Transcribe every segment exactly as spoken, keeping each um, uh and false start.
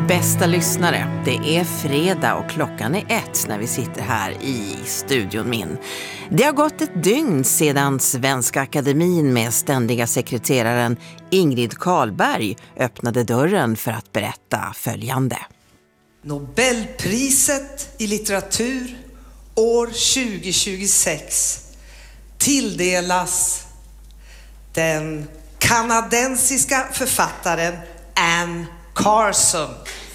Bästa lyssnare, det är fredag och klockan är ett när vi sitter här i studion min. Det har gått ett dygn sedan Svenska Akademin med ständiga sekreteraren Ingrid Carlberg öppnade dörren för att berätta följande. Nobelpriset i litteratur år tjugo tjugosex tilldelas den kanadensiska författaren Anne Carson.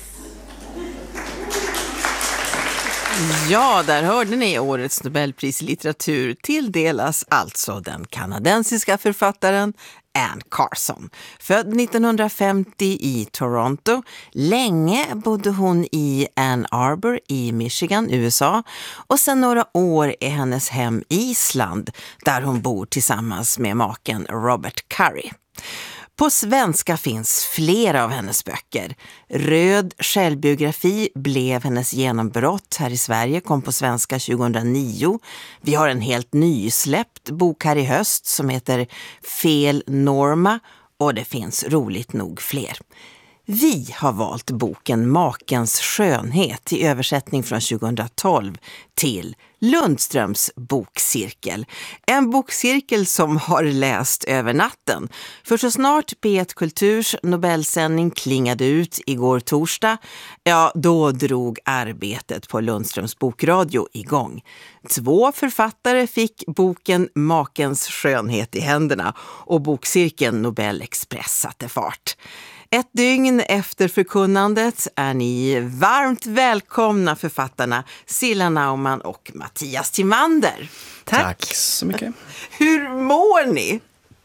Ja, där hörde ni årets Nobelpris i litteratur tilldelas alltså den kanadensiska författaren Anne Carson. Född nittonhundrafemtio i Toronto. Länge bodde hon i Ann Arbor i Michigan, U S A. Och sedan några år är hennes hem Island där hon bor tillsammans med maken Robert Curry. På svenska finns flera av hennes böcker. Röd självbiografi blev hennes genombrott här i Sverige, kom på svenska tjugohundranio. Vi har en helt nysläppt bok här i höst som heter Fel Norma och det finns roligt nog fler. Vi har valt boken Makens skönhet i översättning från tjugohundratolv till Lundströms bokcirkel. En bokcirkel som har läst över natten. För så snart P ett Kulturs Nobelsändning klingade ut igår torsdag, ja då drog arbetet på Lundströms bokradio igång. Två författare fick boken Makens skönhet i händerna och bokcirkeln Nobel Express satte fart. Ett dygn efter förkunnandet är ni varmt välkomna författarna Cilla Naumann och Mattias Timander. Tack. Tack så mycket. Hur mår ni?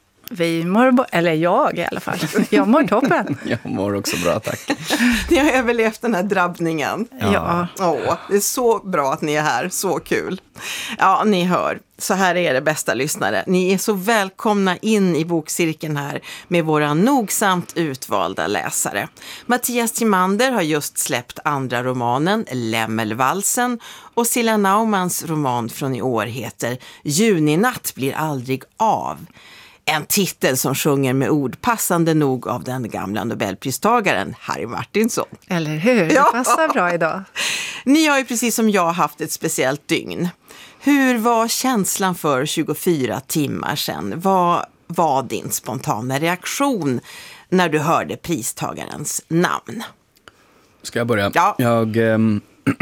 Vi mår, bo- eller jag i alla fall. Jag mår toppen. Jag mår också bra, tack. Ni har överlevt den här drabbningen. Ja. Åh, det är så bra att ni är här, så kul. Ja, ni hör. Så här är det, bästa lyssnare. Ni är så välkomna in i bokcirkeln här med våra nogsamt utvalda läsare. Mattias Timander har just släppt andra romanen Lämmelvalsen och Cilla Naumanns roman från i år heter Juninatt blir aldrig av. En titel som sjunger med ord passande nog av den gamla Nobelpristagaren Harry Martinson. Eller hur? Det Ja. passar bra idag. Ni har ju precis som jag haft ett speciellt dygn. Hur var känslan för tjugofyra timmar sedan? Vad var din spontana reaktion när du hörde pristagarens namn? Ska jag börja? Ja. Jag, ähm,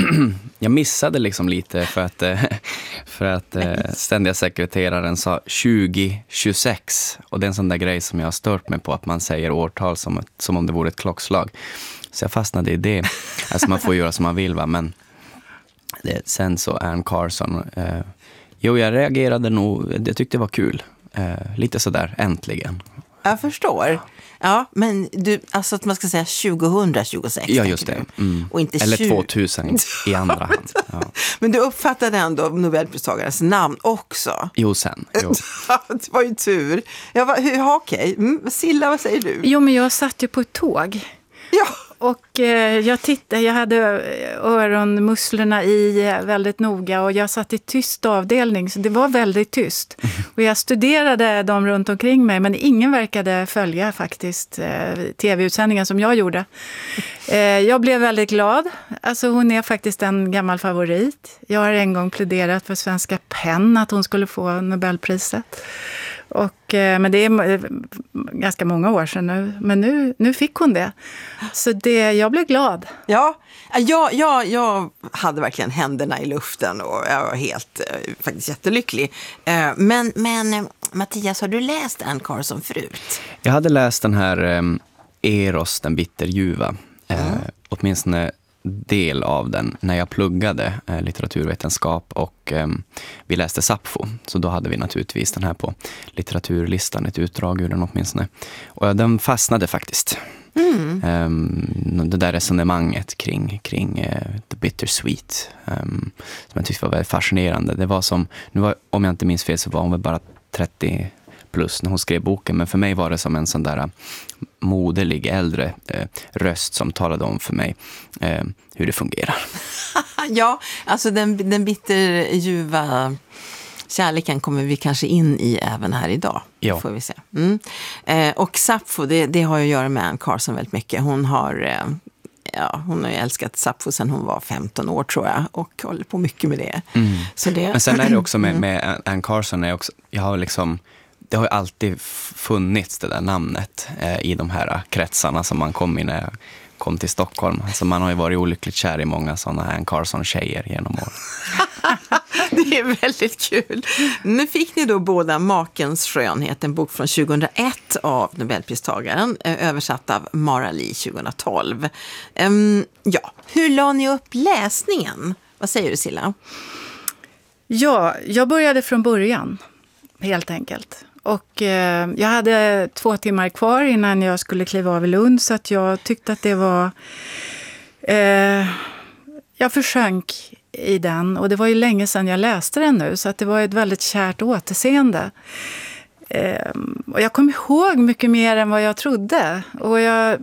jag missade liksom lite för att, äh, för att äh, ständiga sekreteraren sa tjugo tjugosex. Och det är en sån där grej som jag har stört mig på, att man säger årtal som, ett, som om det vore ett klockslag. Så jag fastnade i det. Alltså man får göra som man vill, va? Men det, sen så Anne Carson. Äh, jo, jag reagerade nog, det tyckte det var kul. Äh, lite sådär, äntligen. Jag förstår. Ja, men du, alltså att man ska säga tjugohundratjugosex. Ja, just det. Mm. Och inte eller tjugo tvåtusen i andra hand. Ja. Men du uppfattade ändå Nobelpristagarens namn också. Jo, sen. Jo. Det var ju tur. Ja, va, hur, ja, okej. Mm, Cilla, vad säger du? Jo, men jag satt ju på ett tåg. Ja. Och eh, jag tittade, jag hade öronmusslorna i väldigt noga och jag satt i tyst avdelning så det var väldigt tyst. Och jag studerade dem runt omkring mig men ingen verkade följa faktiskt eh, tv-utsändningen som jag gjorde. Eh, jag blev väldigt glad. Alltså hon är faktiskt en gammal favorit. Jag har en gång pläderat för Svenska Penn att hon skulle få Nobelpriset. Och, men det är ganska många år sedan nu. Men nu, nu fick hon det. Så det, jag blev glad. Ja, jag, jag, jag hade verkligen händerna i luften och jag var helt eh, faktiskt jättelycklig. Eh, men, men Mattias, har du läst Anne Carson förut? Jag hade läst den här eh, Eros, den bitterljuva. Eh, mm. Åtminstone del av den när jag pluggade eh, litteraturvetenskap och eh, vi läste Sappho. Så då hade vi naturligtvis den här på litteraturlistan, ett utdrag ur den åtminstone. Och ja, den fastnade faktiskt. Mm. Um, det där resonemanget kring, kring uh, The Bittersweet um, som jag tyckte var väldigt fascinerande. Det var som, nu var, om jag inte minns fel så var hon väl bara trettio plus när hon skrev boken, men för mig var det som en sån där uh, moderlig äldre uh, röst som talade om för mig uh, hur det fungerar. Ja, alltså den, den bitterljuva kärleken kommer vi kanske in i även här idag. Ja. Får vi se. Mm. Eh, och Sappho, det, det har ju att göra med Anne Carson väldigt mycket. Hon har eh, ja, hon har ju älskat Sappho sedan hon var femton år tror jag och håller på mycket med det. Mm. Så det... Men sen är det också med, med Anne Carson, är också, jag har liksom, det har ju alltid funnits det där namnet eh, i de här kretsarna som man kom i när jag kom till Stockholm. Alltså man har ju varit olyckligt kär i många sådana Anne Carson-tjejer genom år. Det är väldigt kul. Nu fick ni då båda Makens skönhet, en bok från tjugohundraett av Nobelpristagaren, översatt av Mara Lee tjugohundratolv. Um, ja, hur la ni upp läsningen? Vad säger du, Silla? Ja, jag började från början, helt enkelt. Och eh, jag hade två timmar kvar innan jag skulle kliva av i Lund, så att jag tyckte att det var... Eh, jag försjönk i den, och det var ju länge sedan jag läste den nu, så att det var ett väldigt kärt återseende. Eh, och jag kom ihåg mycket mer än vad jag trodde. Och jag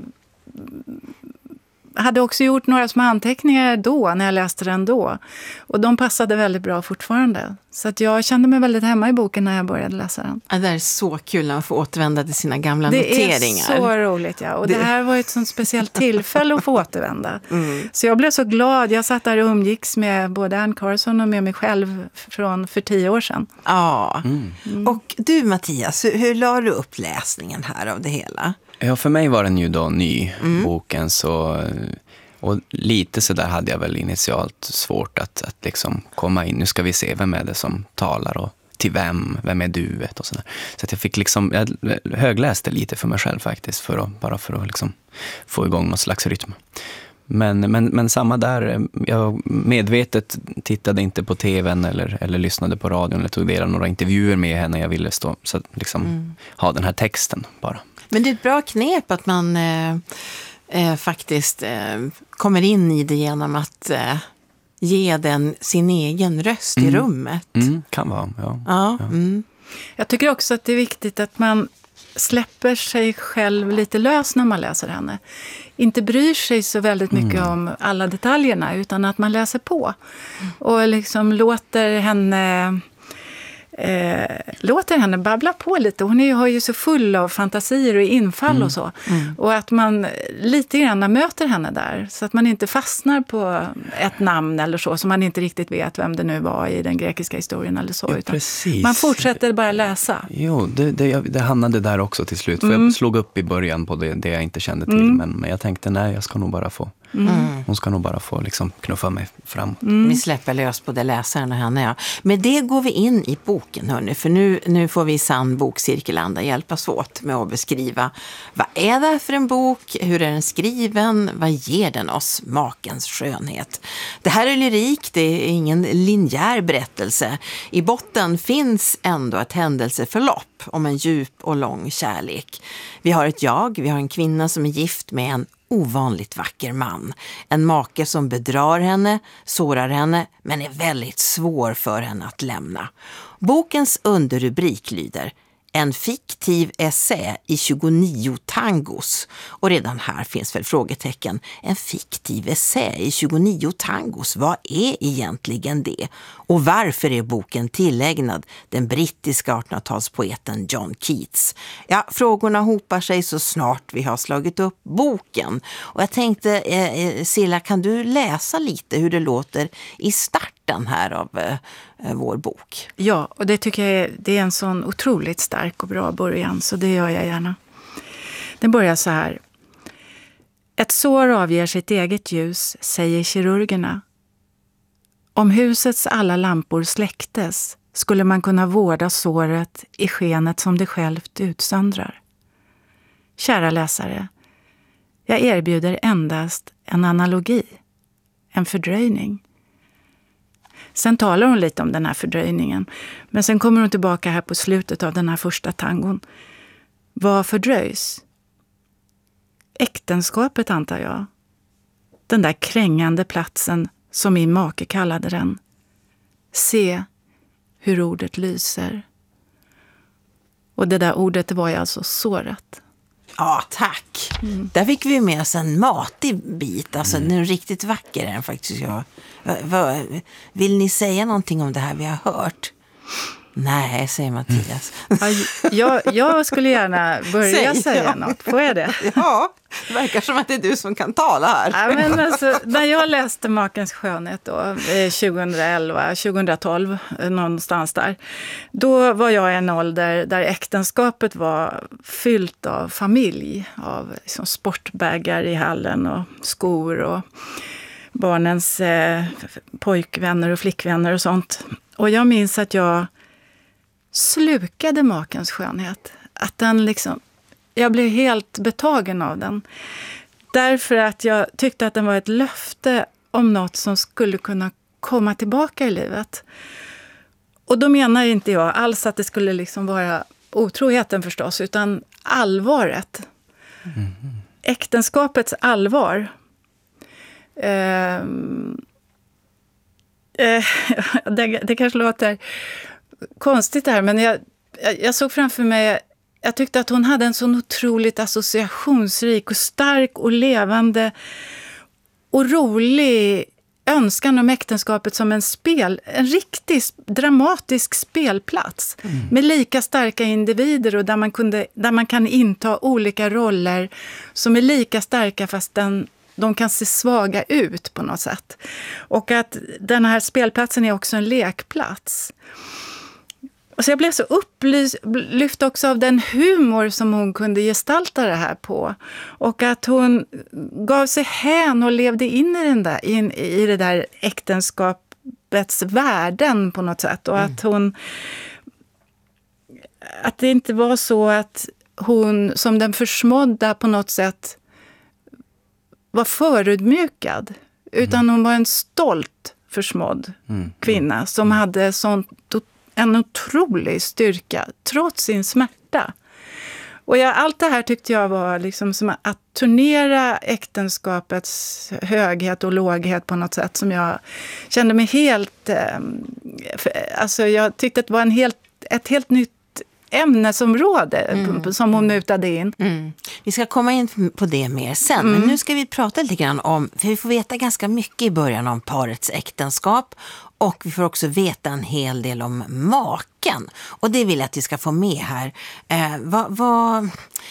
hade också gjort några små anteckningar då, när jag läste den då. Och de passade väldigt bra fortfarande. Så att jag kände mig väldigt hemma i boken när jag började läsa den. Ja, det är så kul när man får återvända till sina gamla det noteringar. Det är så roligt, ja. Och det, det här var ett sånt speciellt tillfälle att få återvända. Mm. Så jag blev så glad. Jag satt där och umgicks med både Anne Carson och med mig själv från för tio år sedan. Ja. Mm. Mm. Och du, Mattias, hur, hur la du upp läsningen här av det hela? Ja, för mig var den ju då ny, mm. boken, så... Och lite så där hade jag väl initialt svårt att, att liksom komma in. Nu ska vi se, vem är det som talar och till vem, vem är duet och sådär. Så att jag fick liksom, jag högläste lite för mig själv faktiskt, för att, bara för att liksom få igång någon slags rytm. Men, men, men samma där, jag medvetet tittade inte på tvn eller, eller lyssnade på radion eller tog del av några intervjuer med henne. Jag ville stå, så att liksom mm. ha den här texten bara. Men det är ett bra knep att man... Eh... Eh, faktiskt eh, kommer in i det genom att eh, ge den sin egen röst mm. i rummet. Mm, kan vara, ja. ja, ja. Mm. Jag tycker också att det är viktigt att man släpper sig själv lite lös när man läser henne. Inte bryr sig så väldigt mycket mm. om alla detaljerna, utan att man läser på. Mm. Och liksom låter henne... Eh, låter henne babbla på lite. Hon är, har ju så full av fantasier och infall mm. och så. Mm. Och att man lite grann möter henne där. Så att man inte fastnar på ett namn eller så, som man inte riktigt vet vem det nu var i den grekiska historien eller så. Ja, utan precis. Man fortsätter bara läsa. Jo, det, det, det hamnade där också till slut. För mm. jag slog upp i början på det, det jag inte kände till. Mm. Men, men jag tänkte, nej, jag ska nog bara få... Mm. Hon ska nog bara få liksom knuffa mig fram. Mm. Vi släpper lös på det, läsaren och henne. Ja. Med det går vi in i boken, hörni, för nu, nu får vi i sann bokcirkelanda hjälpas åt med att beskriva vad är det för en bok, hur är den skriven, vad ger den oss, Makens skönhet. Det här är lyrik, det är ingen linjär berättelse. I botten finns ändå ett händelseförlopp om en djup och lång kärlek. Vi har ett jag, vi har en kvinna som är gift med en ovanligt vacker man. En make som bedrar henne, sårar henne, men är väldigt svår för henne att lämna. Bokens underrubrik lyder En fiktiv essä i tjugonio tangos. Och redan här finns väl frågetecken. En fiktiv essä i tjugonio tangos, vad är egentligen det? Och varför är boken tillägnad den brittiska artonhundratalspoeten John Keats? Ja, frågorna hopar sig så snart vi har slagit upp boken. Och jag tänkte, eh, Silla, kan du läsa lite hur det låter i starten här av eh, vår bok? Ja, och det tycker jag är, det är en sån otroligt stark och bra början, så det gör jag gärna. Den börjar så här. Ett sår avger sitt eget ljus, säger kirurgerna. Om husets alla lampor släcktes skulle man kunna vårda såret i skenet som det självt utsöndrar. Kära läsare, jag erbjuder endast en analogi, en fördröjning. Sen talar hon lite om den här fördröjningen, men sen kommer hon tillbaka här på slutet av den här första tangon. Vad fördröjs? Äktenskapet, antar jag. Den där krängande platsen som min make kallade den. Se hur ordet lyser. Och det där ordet var ju alltså såret. Ja, tack. Mm. Där fick vi med oss en matig bit. Alltså, mm. den är riktigt vacker är den faktiskt. Jag, vad, vill ni säga någonting om det här vi har hört? Nej, säger Mattias. Ja, jag, jag skulle gärna börja Säg, säga ja. något. Får jag det? Ja, det verkar som att det är du som kan tala här. Ja, men alltså, när jag läste Makens skönhet då, tjugohundraelva, tjugotolv, någonstans där, då var jag i en ålder där äktenskapet var fyllt av familj, av liksom sportbägar i hallen och skor och barnens eh, pojkvänner och flickvänner och sånt. Och jag minns att jag slukade Makens skönhet. Att den liksom, jag blev helt betagen av den. Därför att jag tyckte att den var ett löfte om något som skulle kunna komma tillbaka i livet. Och då menar inte jag alls att det skulle liksom vara otroheten förstås, utan allvaret. Mm. Äktenskapets allvar. Eh, eh, det, det kanske låter konstigt här, men jag, jag, jag såg framför mig, jag tyckte att hon hade en så otroligt associationsrik och stark och levande och rolig önskan om äktenskapet som en spel, en riktig dramatisk spelplats mm. med lika starka individer och där man, kunde, där man kan inta olika roller som är lika starka fast den, de kan se svaga ut på något sätt. Och att den här spelplatsen är också en lekplats. Och så jag blev så upplyft också av den humor som hon kunde gestalta det här på. Och att hon gav sig hän och levde in i, den där, in, i det där äktenskapets värden på något sätt. Och att hon... Att det inte var så att hon som den försmådda på något sätt var förödmjukad. Utan hon var en stolt försmådd mm. kvinna som mm. hade sånt en otrolig styrka, trots sin smärta. Och jag, allt det här tyckte jag var liksom som att turnera äktenskapets höghet och låghet på något sätt som jag kände mig helt... Eh, för, alltså jag tyckte att det var en helt, ett helt nytt ämnesområde mm. som hon mutade in. Mm. Vi ska komma in på det mer sen, mm. men nu ska vi prata lite grann om, för vi får veta ganska mycket i början om parets äktenskap och vi får också veta en hel del om maken. Och det vill jag att vi ska få med här. Eh, vad, vad,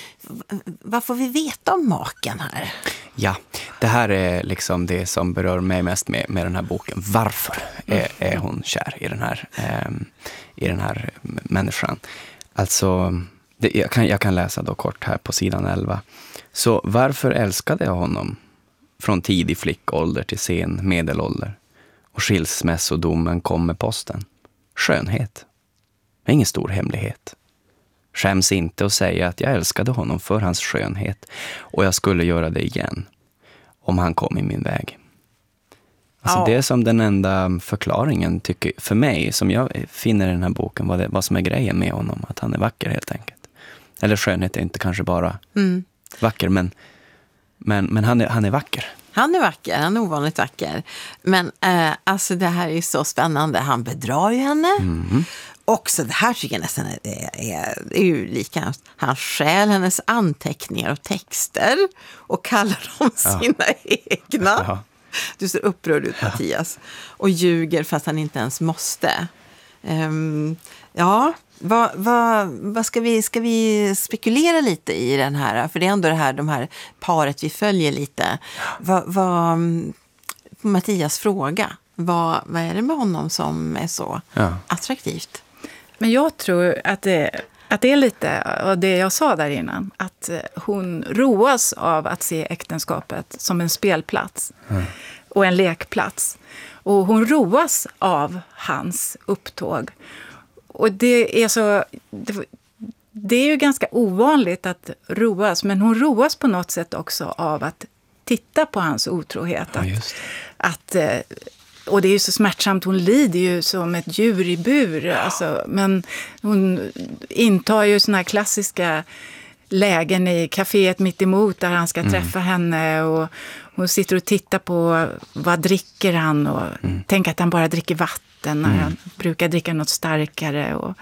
vad får vi veta om maken här? Ja, det här är liksom det som berör mig mest med, med den här boken. Varför är, är hon kär i den här, eh, i den här människan? Alltså, det, jag, kan, jag kan läsa då kort här på sidan elva. Så varför älskade jag honom från tidig flickålder till sen medelålder? Och skilsmässodomen kom med posten. Skönhet. Ingen stor hemlighet. Skäms inte att säga att jag älskade honom för hans skönhet. Och jag skulle göra det igen. Om han kom i min väg. Alltså ja. Det är som den enda förklaringen tycker, för mig, som jag finner i den här boken, vad, det, vad som är grejen med honom. Att han är vacker helt enkelt. Eller skönhet är inte kanske bara mm. vacker, men, men, men han, är, han är vacker. Han är vacker, han är ovanligt vacker. Men eh, alltså det här är så spännande. Han bedrar ju henne. Mm. Också det här tycker jag nästan är, är, är ju lika. Han stjäl hennes anteckningar och texter och kallar dem ja. sina egna. Ja. Du ser upprörd ut, Mattias. Och ljuger fast han inte ens måste. Um, ja, vad, vad, vad ska vi, ska vi spekulera lite i den här? För det är ändå det här, de här paret vi följer lite. Vad, vad, Mattias fråga, vad, vad är det med honom som är så ja. attraktivt? Men jag tror att det, att det är lite av det jag sa där innan. Att hon roas av att se äktenskapet som en spelplats mm. och en lekplats. Och hon roas av hans upptåg. Och det är så... Det, det är ju ganska ovanligt att roas, men hon roas på något sätt också av att titta på hans otrohet. Ja, att, att, och det är ju så smärtsamt, hon lider ju som ett djur i bur. Ja. Alltså, men hon intar ju såna här klassiska lägen i kaféet mitt emot där han ska mm. träffa henne. Och hon sitter och tittar på vad dricker han och mm. tänker att han bara dricker vatten när mm. han brukar dricka något starkare. Och,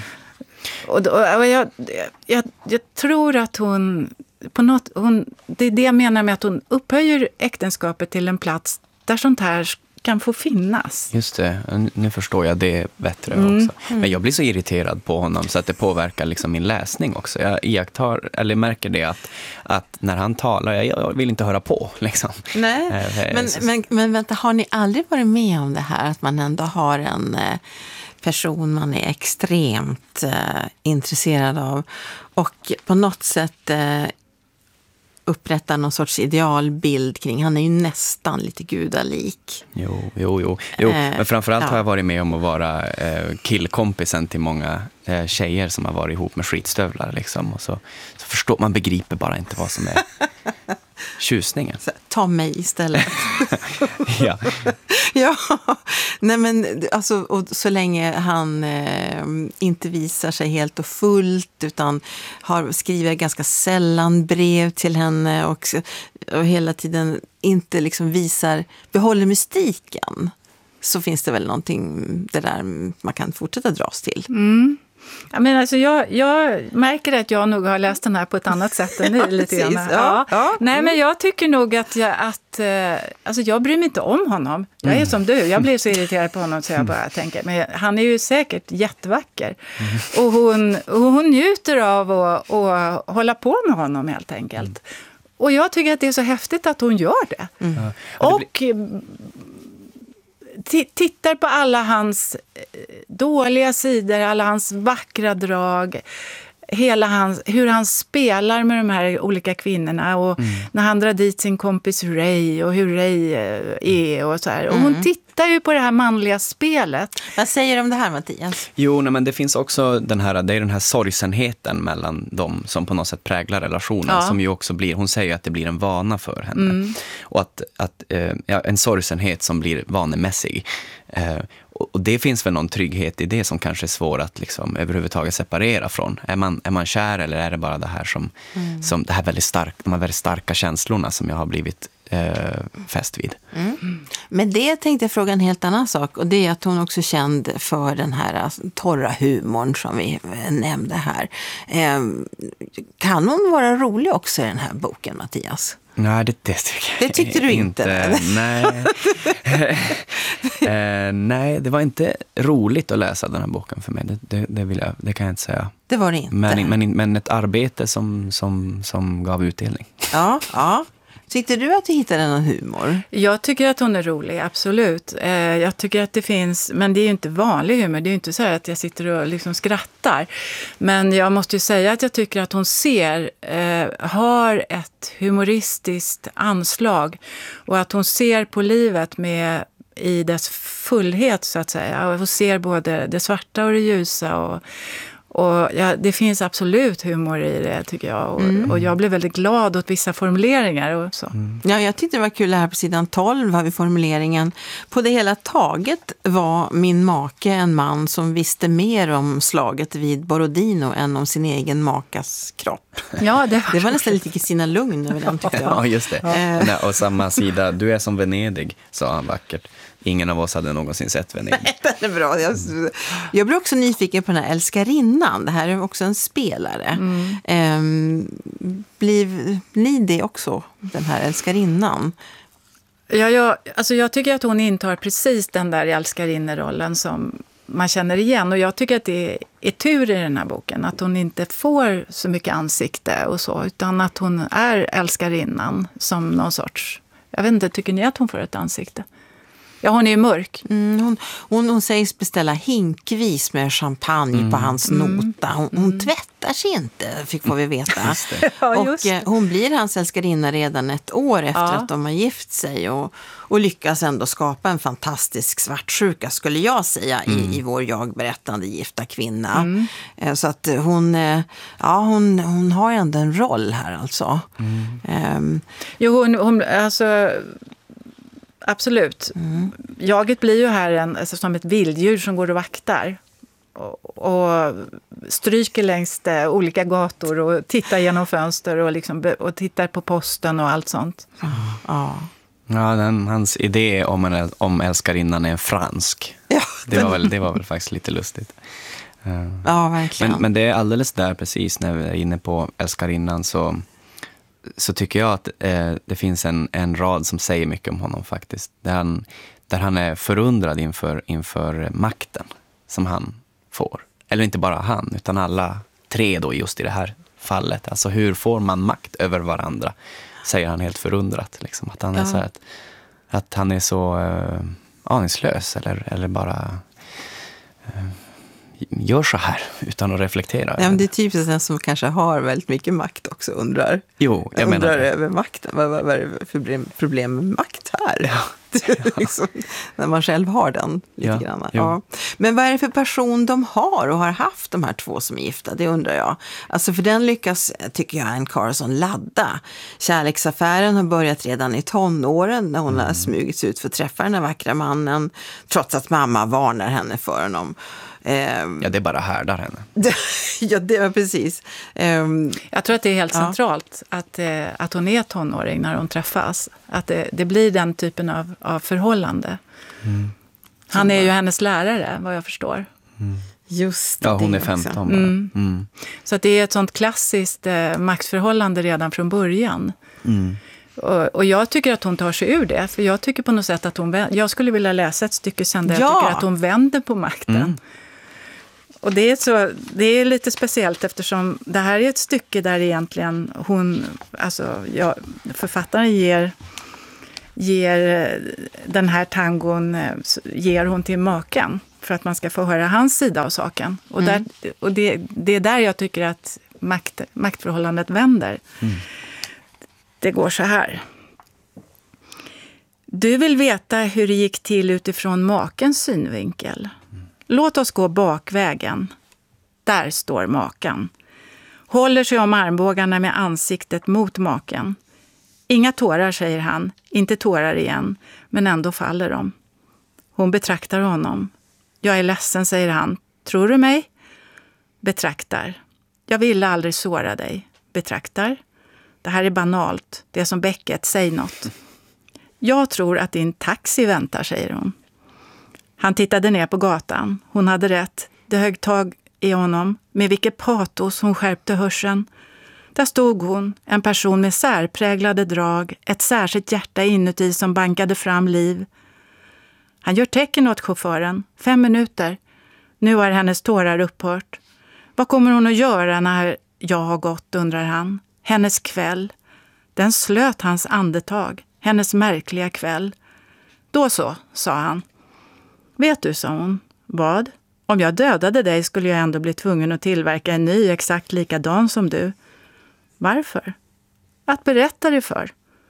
och, och, och jag, jag, jag tror att hon, på något, hon, det är det jag menar med att hon upphöjer äktenskapet till en plats där sånt här kan få finnas. Just det, nu förstår jag det bättre Mm. också. Men jag blir så irriterad på honom så att det påverkar liksom min läsning också. Jag iakttar, eller märker det att, att när han talar, jag, jag vill inte höra på. Liksom. Nej, Eh, men, så- men, men vänta, har ni aldrig varit med om det här att man ändå har en eh, person man är extremt eh, intresserad av och på något sätt eh, upprättar någon sorts idealbild kring, han är ju nästan lite gudalik. Jo, jo, jo. jo. Eh, Men framförallt ja. har jag varit med om att vara eh, killkompisen till många eh, tjejer som har varit ihop med skitstövlar. Liksom. Och så, så förstår man begriper bara inte vad som är tjusningen. Så, ta mig istället. Ja. Ja, nej men alltså, och så länge han eh, inte visar sig helt och fullt utan har, skriver ganska sällan brev till henne och, och hela tiden inte liksom visar, behåller mystiken, så finns det väl någonting det där man kan fortsätta dras till. Mm. Ja, men alltså jag, jag märker att jag nog har läst den här på ett annat sätt än ni. Ja, lite grann. precis. Ja, ja. Nej, men jag tycker nog att jag, att, eh, alltså jag bryr mig inte om honom. Jag är Mm. som du, jag blir så irriterad på honom så jag bara tänker, men han är ju säkert jättevacker. Mm. Och hon, och hon njuter av att, att hålla på med honom helt enkelt. Och jag tycker att det är så häftigt att hon gör det. Ja. Och det Och eh, ti- tittar på alla hans eh, dåliga sidor, alla hans vackra drag, hela hans, hur han spelar med de här olika kvinnorna och när han drar dit sin kompis Ray och hur Ray eh, är och så här. Och hon tittar ju på det här manliga spelet. Vad säger du om det här, Mattias? Jo, nej, men det finns också den här, det är den här sorgsenheten mellan dem som på något sätt präglar relationen, Ja. som ju också blir, hon säger att det blir en vana för henne. Och att, att eh, ja, en sorgsenhet som blir vanemässig. Eh, och och det finns väl någon trygghet i det som kanske är svår att liksom överhuvudtaget separera från. Är man, är man kär eller är det bara det här som, som det här väldigt stark, de här väldigt starka känslorna som jag har blivit eh, fäst vid. Mm. Men det tänkte jag fråga en helt annan sak, och det är att hon också är känd för den här alltså, torra humorn som vi nämnde här. Eh, kan hon vara rolig också i den här boken, Mattias? Nej, det, det tycker jag Det tyckte du inte, Nej. eh, nej, det var inte roligt att läsa den här boken för mig. Det, det, det, vill jag, det kan jag inte säga. Det var det inte. Men, men, men ett arbete som, som, som gav utdelning. Ja, ja. Tyckte du att du hittade någon humor? Jag tycker att hon är rolig, absolut. Eh, jag tycker att det finns, men det är ju inte vanlig humor. Det är ju inte så här att jag sitter och liksom skrattar. Men jag måste ju säga att jag tycker att hon ser, eh, har ett humoristiskt anslag. Och att hon ser på livet med i dess fullhet så att säga. Och hon ser både det svarta och det ljusa och Och ja, det finns absolut humor i det, tycker jag. Och, Mm. och jag blev väldigt glad åt vissa formuleringar och så. Ja, jag tyckte det var kul här på sidan tolv har vi formuleringen. På det hela taget var min make en man som visste mer om slaget vid Borodino än om sin egen makas kropp. Ja, det var, Det var nästan lite Kristina Lugn över den, tyckte jag. Ja, just det. Ja. Nej, och samma sida, du är som Venedig, sa han vackert. Ingen av oss hade någonsin sett Venedig. Den är bra. Jag, jag blir också nyfiken på den här älskarinnan. Det här är också en spelare. Mm. Ehm, blir ni det också, den här älskarinnan? Ja, jag, alltså jag tycker att hon intar precis den där älskarinnerollen som man känner igen. Och jag tycker att det är tur i den här boken. Att hon inte får så mycket ansikte och så. Utan att hon är älskarinnan som någon sorts... Jag vet inte, tycker ni att hon får ett ansikte? Ja, hon är ju mörk. Mm, hon, hon, hon sägs beställa hinkvis med champagne Mm. på hans nota. Hon, hon tvättar sig inte, fick får vi veta. Ja, och just eh, hon blir hans älskarinna redan ett år efter Ja. att de har gift sig. Och, och lyckas ändå skapa en fantastisk svartsjuka, skulle jag säga, i, i vår jag-berättande gifta kvinna. Mm. Eh, så att hon, eh, ja, hon, hon har ändå en roll här alltså. Ehm, Jo, hon, hon alltså... Absolut. Mm. Jaget blir ju här en, alltså, som ett vilddjur som går och vaktar. Och, och stryker längs de olika gator och tittar genom fönster och, liksom, be- och tittar på posten och allt sånt. ja. Ja, den, hans idé om, en, om älskarinnan är fransk. Ja, Det var väl, det var väl faktiskt lite lustigt. Eh, ja, verkligen. Men, men det är alldeles där precis när vi är inne på älskarinnan så, så tycker jag att eh, det finns en, en rad som säger mycket om honom faktiskt. Där han, där han är förundrad inför, inför makten som han får. Eller inte bara han, utan alla tre då just i det här fallet. Alltså hur får man makt över varandra, säger han helt förundrat. Liksom. Att, han är Ja. så här, att, att han är så uh, aningslös eller, eller bara uh, gör så här utan att reflektera. Ja, men det är typiskt den som kanske har väldigt mycket makt också undrar, Jo, jag undrar menar det. över makten. Vad, vad, vad är det för problem, problem med makt här? Ja. liksom, när man själv har den lite Ja, grann. jo. Ja. Men vad är det för person de har och har haft, de här två som är gifta? Det undrar jag. Alltså för den lyckas, tycker jag, Anne Carson ladda. Kärleksaffären har börjat redan i tonåren när hon Mm. har smugits ut för att träffa den här vackra mannen, trots att mamma varnar henne för honom. Ehm, Ja, det bara härdar henne. ja, det var precis. Ehm, Jag tror att det är helt Ja. centralt att, eh, att hon är tonåring när de träffas. Att det, det blir den typen av, av förhållande. Han är ju hennes lärare, vad jag förstår. just Ja, hon det är också. femton bara. Mm. Mm. Så att det är ett sånt klassiskt eh, maktförhållande redan från början. Mm. Och, och jag tycker att hon tar sig ur det. För jag tycker på något sätt att hon... vä- Jag skulle vilja läsa ett stycke sen där Ja. jag tycker att hon vänder på makten. Mm. Och det är, så, det är lite speciellt eftersom det här är ett stycke där egentligen hon... Alltså, ja, författaren ger, ger den här tangon eh, ger hon till maken för att man ska få höra hans sida av saken. Och, där, och det, det är där jag tycker att makt, maktförhållandet vänder. Det går så här. Du vill veta hur det gick till utifrån makens synvinkel. Låt oss gå bakvägen. Där står maken. Håller sig om armbågarna med ansiktet mot maken. Inga tårar, säger han. Inte tårar igen, men ändå faller de. Hon betraktar honom. Jag är ledsen, säger han. Tror du mig? Betraktar. Jag ville aldrig såra dig. Betraktar. Det här är banalt. Det är som Beckett, säg något. Jag tror att din taxi väntar, säger hon. Han tittade ner på gatan. Hon hade rätt. Det högg tag i honom. Med vilket patos hon skärpte hörseln. Där stod hon, en person med särpräglade drag. Ett särskilt hjärta inuti som bankade fram liv. Han gör tecken åt chauffören. Fem minuter. Nu har hennes tårar upphört. Vad kommer hon att göra när jag har gått, undrar han. Hennes kväll. Den slöt hans andetag. Hennes märkliga kväll. Då så, sa han. Vet du, sa hon. Vad? Om jag dödade dig skulle jag ändå bli tvungen att tillverka en ny exakt likadan som du. Varför? Att berätta det för.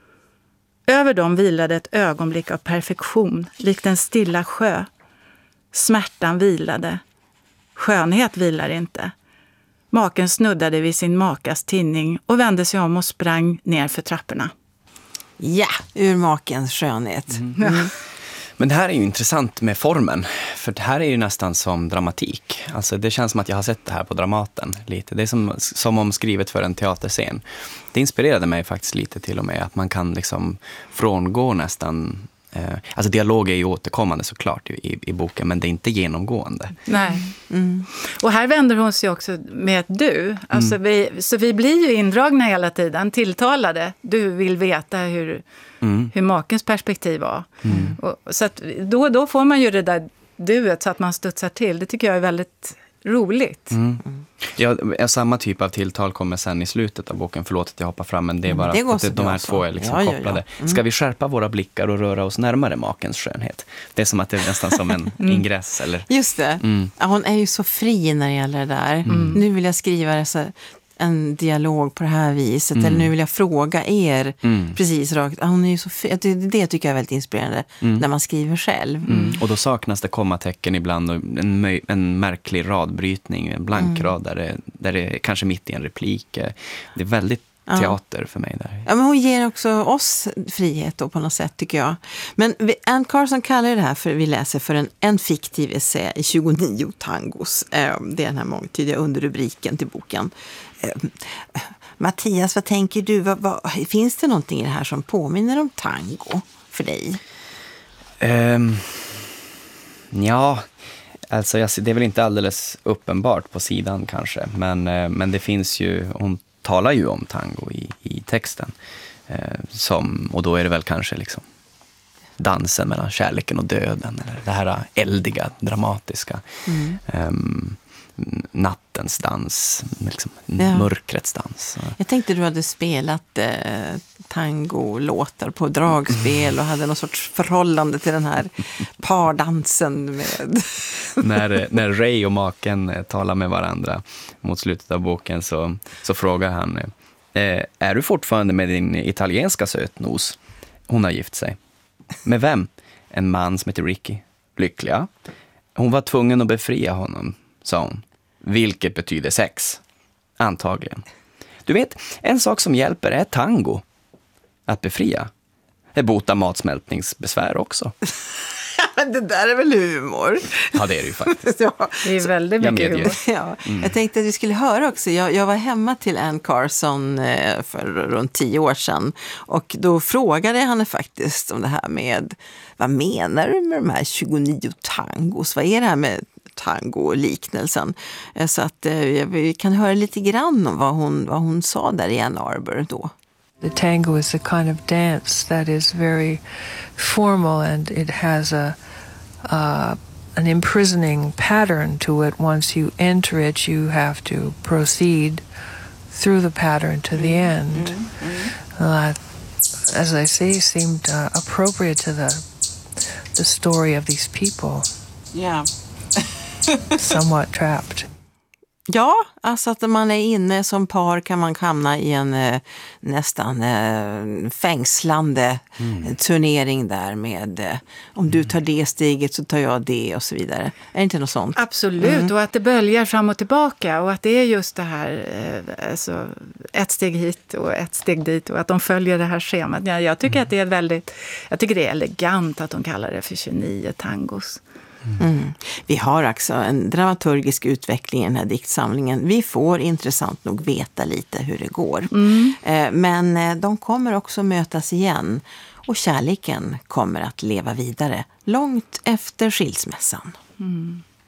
Över dem vilade ett ögonblick av perfektion, likt en stilla sjö. Smärtan vilade. Skönhet vilar inte. Maken snuddade vid sin makas tinning och vände sig om och sprang ner för trapporna. Ja, ur makens skönhet. Mm. Men det här är ju intressant med formen, för det här är ju nästan som dramatik. Alltså det känns som att jag har sett det här på Dramaten lite. Det är som, som om skrivet för en teaterscen. Det inspirerade mig faktiskt lite till och med att man kan liksom frångå nästan... Eh, alltså dialog är ju återkommande såklart i, i boken, men det är inte genomgående. Nej. Mm. Och här vänder hon sig också med ett du. Alltså mm. vi, så vi blir ju indragna hela tiden, tilltalade. Du vill veta hur, mm. hur makens perspektiv var. Mm. Och, så att då och då får man ju det där duet så att man studsar till. Det tycker jag är väldigt roligt. Mm. Mm. Ja, samma typ av tilltal kommer sen i slutet av boken. Förlåt att jag hoppar fram, men det är bara det att de här två är liksom ja, kopplade. Ja, ja. Mm. Ska vi skärpa våra blickar och röra oss närmare makens skönhet? Det är som att det är nästan som en mm. ingress. Eller? Just det. Mm. Ja, hon är ju så fri när det gäller det där. Mm. Nu vill jag skriva det så en dialog på det här viset. Mm. Eller nu vill jag fråga er mm. precis rakt. Hon är ju så fri. Det, det tycker jag är väldigt inspirerande mm. när man skriver själv. Mm. Och då saknas det kommatecken ibland och en, möj- en märklig radbrytning, en blank rad där det, där det är kanske mitt i en replik. Det är väldigt teater ja. för mig där. Ja, men hon ger också oss frihet då på något sätt, tycker jag. Men Anne Carson kallar det här för, vi läser, för en, en fiktiv essä i tjugonio tangos. Det är den här mångtydiga underrubriken till boken. Mattias, vad tänker du? Vad, vad, finns det någonting i det här som påminner om tango för dig? Um, ja, alltså jag, det är väl inte alldeles uppenbart på sidan kanske. Men, men det finns ju, hon talar ju om tango i, i texten. Eh, som, och då är det väl kanske liksom dansen mellan kärleken och döden, eller det här eldiga, dramatiska. Mm. Um, nattens dans, liksom, ja. Mörkrets dans. Jag tänkte du hade spelat eh, tango-låtar på dragspel och hade någon sorts förhållande till den här pardansen med... när, när Ray och maken talar med varandra mot slutet av boken så, så frågar han eh, är du fortfarande med din italienska sötnos? Hon har gift sig. Med vem? En man som heter Ricky. Lyckliga. Hon var tvungen att befria honom, sa hon. Vilket betyder sex. Antagligen. Du vet, en sak som hjälper är tango. Att befria. Det botar matsmältningsbesvär också. Men det där är väl humor? Ja, det är det ju faktiskt. Ja, det är väldigt mycket humor. Ja. Mm. Jag tänkte att vi skulle höra också. Jag, jag var hemma till Anne Carson för runt tio år sedan. Och då frågade jag henne faktiskt om det här med, vad menar du med de här tjugonio tangos? Vad är det här med tango-liknelsen? Så att vi kan höra lite grann om vad hon, vad hon sa där i Ann Arbor då. The tango is a kind of dance that is very formal, and it has a uh, an imprisoning pattern to it. Once you enter it, you have to proceed through the pattern to the end. Mm-hmm. Uh, as I say, seemed uh, appropriate to the the story of these people. Yeah. Somewhat trapped. Ja, alltså att man är inne som par kan man hamna i en eh, nästan eh, fängslande mm. turnering där med eh, om du tar det steget så tar jag det och så vidare. Är det inte något sånt? Absolut, mm. och att det böljar fram och tillbaka och att det är just det här eh, alltså, ett steg hit och ett steg dit och att de följer det här schemat. Ja, jag tycker mm. att det är väldigt, jag tycker det är elegant att de kallar det för tjugonio tangos. Mm. Vi har också en dramaturgisk utveckling i den här diktsamlingen. Vi får intressant nog veta lite hur det går. Mm. Men de kommer också mötas igen och kärleken kommer att leva vidare långt efter skilsmässan. Mm.